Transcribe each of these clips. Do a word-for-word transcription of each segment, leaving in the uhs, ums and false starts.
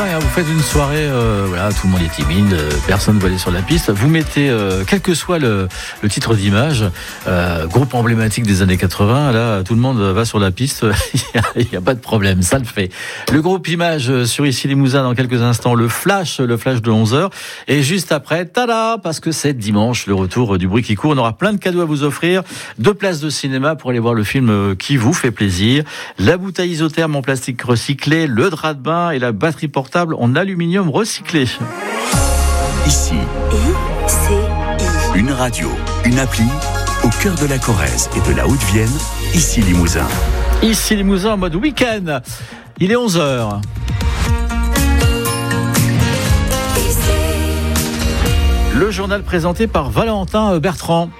Vous faites une soirée, euh, voilà, tout le monde est timide, euh, personne ne va aller sur la piste. Vous mettez, euh, quel que soit le, le titre d'image, euh, groupe emblématique des années quatre-vingts, là, tout le monde va sur la piste, il n'y a, a pas de problème, ça le fait. Le groupe Image sur Issy Limousin dans quelques instants, le flash, le flash de onze heures. Et juste après, tada, parce que c'est dimanche, le retour du bruit qui court. On aura plein de cadeaux à vous offrir, deux places de cinéma pour aller voir le film qui vous fait plaisir, la bouteille isotherme en plastique recyclé, le drap de bain et la batterie portable en aluminium recyclé. Ici, I C I. Une radio, une appli, au cœur de la Corrèze et de la Haute-Vienne, Issy Limousin. Issy Limousin en mode week-end. Il est onze heures. Le journal présenté par Valentin Bertrand.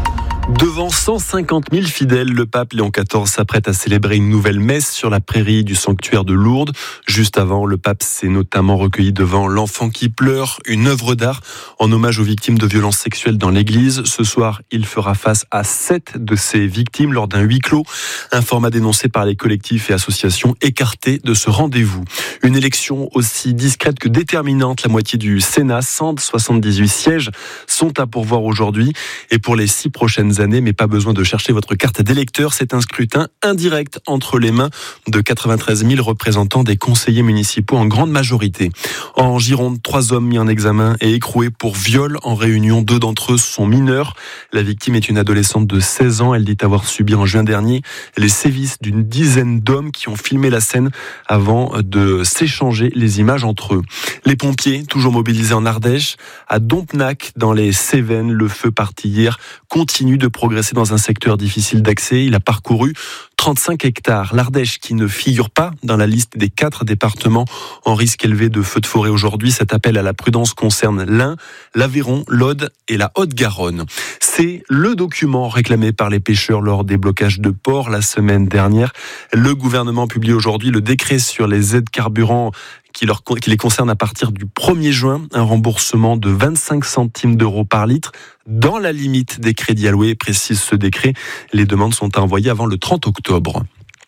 Devant cent cinquante mille fidèles, le pape Léon quatorze s'apprête à célébrer une nouvelle messe sur la prairie du sanctuaire de Lourdes. Juste avant, le pape s'est notamment recueilli devant l'enfant qui pleure, une œuvre d'art en hommage aux victimes de violences sexuelles dans l'église. Ce soir, il fera face à sept de ces victimes lors d'un huis clos, un format dénoncé par les collectifs et associations écartés de ce rendez-vous. Une élection aussi discrète que déterminante, la moitié du Sénat, cent soixante-dix-huit sièges, sont à pourvoir aujourd'hui. Et pour les six prochaines années, mais pas besoin de chercher votre carte d'électeur. C'est un scrutin indirect entre les mains de quatre-vingt-treize mille représentants des conseillers municipaux en grande majorité. En Gironde, trois hommes mis en examen et écroués pour viol en réunion. Deux d'entre eux sont mineurs. La victime est une adolescente de seize ans. Elle dit avoir subi en juin dernier les sévices d'une dizaine d'hommes qui ont filmé la scène avant de s'échanger les images entre eux. Les pompiers, toujours mobilisés en Ardèche, à Dompnac, dans les Cévennes, le feu parti hier continue de progresser dans un secteur difficile d'accès. Il a parcouru trente-cinq hectares. L'Ardèche, qui ne figure pas dans la liste des quatre départements en risque élevé de feux de forêt aujourd'hui. Cet appel à la prudence concerne l'Ain, l'Aveyron, l'Aude et la Haute-Garonne. C'est le document réclamé par les pêcheurs lors des blocages de ports la semaine dernière. Le gouvernement publie aujourd'hui le décret sur les aides carburant qui, leur, qui les concerne à partir du premier juin, un remboursement de vingt-cinq centimes d'euros par litre dans la limite des crédits alloués, précise ce décret. Les demandes sont envoyées avant le trente octobre.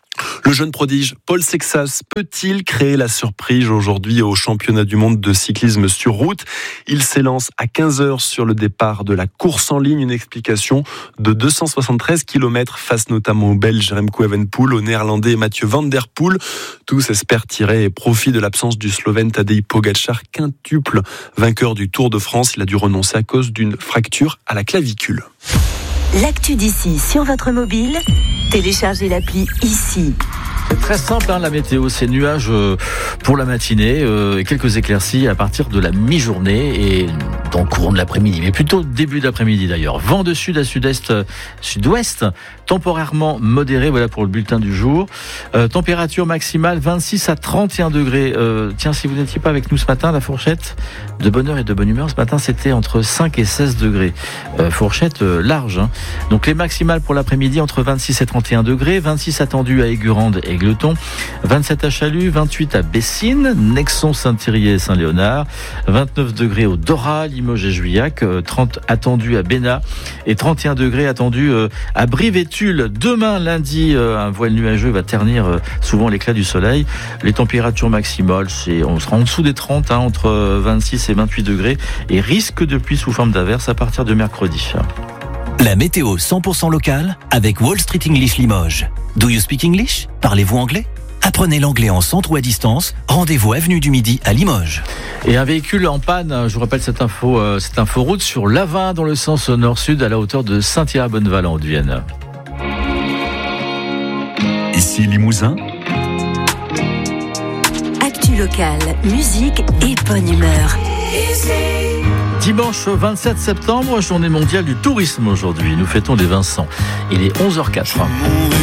Le jeune prodige Paul Sexas peut-il créer la surprise aujourd'hui au championnat du monde de cyclisme sur route? Il s'élance à quinze heures sur le départ de la course en ligne, une explication de deux cent soixante-treize kilomètres face notamment au Belge Remco Evenepoel, au Néerlandais Mathieu Van Der Poel. Tous espèrent tirer profit de l'absence du Slovène Tadej Pogačar, quintuple vainqueur du Tour de France. Il a dû renoncer à cause d'une fracture à la clavicule. L'actu d'ici sur votre mobile, téléchargez l'appli Ici. C'est très simple, hein, la météo, c'est nuages euh, pour la matinée euh, et quelques éclaircies à partir de la mi-journée et dans le courant de l'après-midi, mais plutôt début d'après-midi d'ailleurs. Vent de sud à sud-est, euh, sud-ouest, temporairement modéré, voilà pour le bulletin du jour. Euh, température maximale vingt-six à trente et un degrés. Euh, tiens, si vous n'étiez pas avec nous ce matin, la fourchette de bonne heure et de bonne humeur, ce matin c'était entre cinq et seize degrés. Euh, fourchette euh, large. Hein. Donc les maximales pour l'après-midi entre vingt-six et trente et un degrés, vingt-six attendus à Aigurande et Gleton, vingt-sept à Chalut, vingt-huit à Bessines, Nexon, Saint-Thierry et Saint-Léonard, vingt-neuf degrés au Dora, Limoges et Juillac, trente attendus à Bénat et trente et un degrés attendus à Brive et Tulle. Demain, lundi, un voile nuageux va ternir souvent l'éclat du soleil. Les températures maximales, c'est, on sera en dessous des trente, hein, entre vingt-six et vingt-huit degrés et risque de pluie sous forme d'averse à partir de mercredi. La météo cent pour cent locale avec Wall Street English Limoges. Do you speak English? Parlez-vous anglais? Apprenez l'anglais en centre ou à distance. Rendez-vous avenue du Midi à Limoges. Et un véhicule en panne, je vous rappelle cette info, euh, cette info route sur l'Avin dans le sens nord-sud à la hauteur de Saint-Thierry-Bonneval en Haute-Vienne. Ici Limousin. Actu locale, musique et bonne humeur. Dimanche vingt-sept septembre, journée mondiale du tourisme aujourd'hui. Nous fêtons les Vincent. Il est onze heures zéro quatre.